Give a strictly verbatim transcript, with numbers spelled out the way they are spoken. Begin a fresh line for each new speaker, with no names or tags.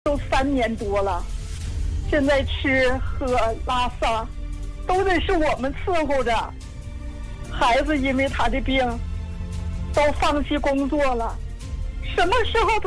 都三年多了，现在吃喝拉撒都得是我们伺候着。孩子因为他的病都放弃工作了，什么时候他